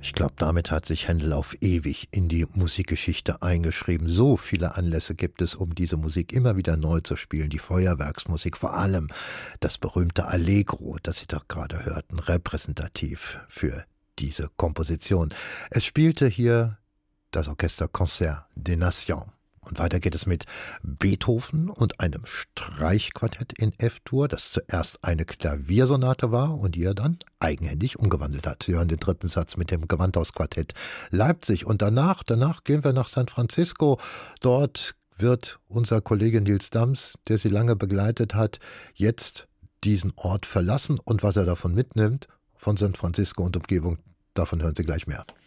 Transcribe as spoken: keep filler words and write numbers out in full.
Ich glaube, damit hat sich Händel auf ewig in die Musikgeschichte eingeschrieben. So viele Anlässe gibt es, um diese Musik immer wieder neu zu spielen. Die Feuerwerksmusik, vor allem das berühmte Allegro, das Sie doch gerade hörten, repräsentativ für diese Komposition. Es spielte hier das Orchester Concert des Nations. Und weiter geht es mit Beethoven und einem Streichquartett in F-Dur, das zuerst eine Klaviersonate war und die er dann eigenhändig umgewandelt hat. Sie hören den dritten Satz mit dem Gewandhausquartett Leipzig. Und danach, danach gehen wir nach San Francisco. Dort wird unser Kollege Nils Dams, der Sie lange begleitet hat, jetzt diesen Ort verlassen. Und was er davon mitnimmt, von San Francisco und Umgebung, davon hören Sie gleich mehr.